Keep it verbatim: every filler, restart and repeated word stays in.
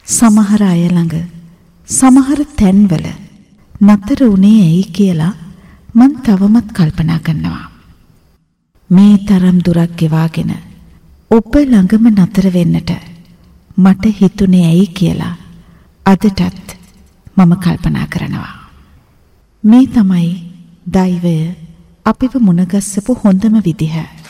සමහර අය ළඟ සමහර තැන්වල නතර වුණේ ඇයි කියලා මං තවමත් කල්පනා කරනවා. මේ තරම් දුරක් ගෙවාගෙන ඔබ ළඟම නතර වෙන්නට මට හිතුනේ ඇයි කියලා අදටත් මම කල්පනා කරනවා. මේ තමයි දෛවය අපිව මුණගස්සපු හොඳම විදිහ.